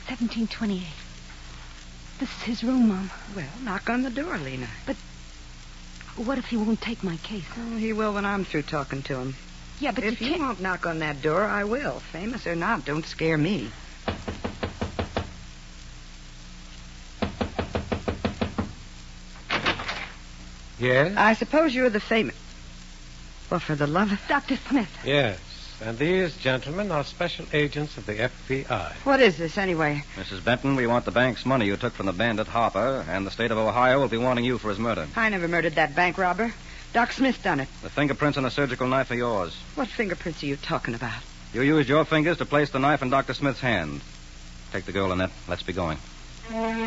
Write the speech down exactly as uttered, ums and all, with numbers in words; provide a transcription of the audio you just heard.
seventeen twenty-eight. This is his room, Mom. Well, knock on the door, Lena. But what if he won't take my case? Oh, he will when I'm through talking to him. Yeah, but if you you can't... won't knock on that door, I will. Famous or not, don't scare me. Yes? I suppose you're the famous... Well, for the love of... Doctor Smith. Yes. And these gentlemen are special agents of the F B I. What is this, anyway? Missus Benton, we want the bank's money you took from the bandit Harper, and the state of Ohio will be wanting you for his murder. I never murdered that bank robber. Doc Smith done it. The fingerprints on a surgical knife are yours. What fingerprints are you talking about? You used your fingers to place the knife in Doctor Smith's hand. Take the girl, Annette. Let's be going.